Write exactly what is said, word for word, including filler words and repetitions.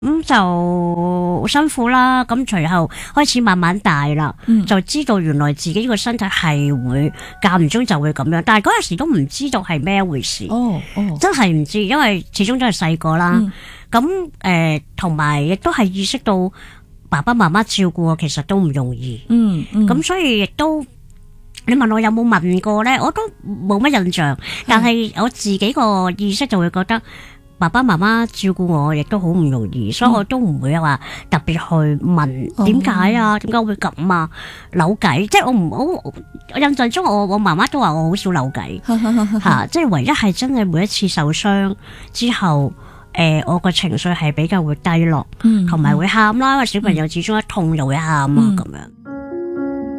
咁就辛苦啦。咁隨後開始慢慢大啦， 嗯就知道原來自己個身體係會間唔中就會咁樣，但係嗰陣時都唔知道係咩回事。 哦哦， 真係唔知，因為始終都係細個啦。 嗯咁誒，同埋亦都係意識到爸爸媽媽照顧我其實都唔容易。 嗯嗯， 咁所以亦都，你問我有冇問過咧，我都冇乜印象。但係我自己個意識就會覺得爸爸媽媽照顧我亦都好唔容易，所以我都唔會話特別去問點解啊，點解會咁啊，扭計。即係我唔好，我印象中我我媽媽都話我好少扭計嚇，即係唯一係真係每一次受傷之後。誒、呃，我個情緒係比較會低落， 嗯同埋會喊啦，因為小朋友始終一痛就會喊啊，咁樣。